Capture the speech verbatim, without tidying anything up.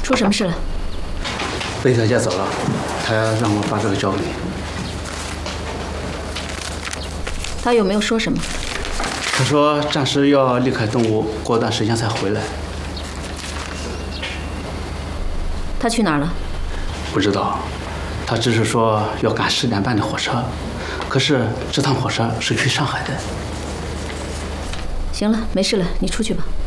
出什么事了？ 贝小姐走了，她让我把这个交给你。 她有没有说什么？ 她说暂时要离开东吴，过段时间才回来。 她去哪儿了？ 不知道，她只是说要赶十点半的火车，可是这趟火车是去上海的。 行了，没事了，你出去吧。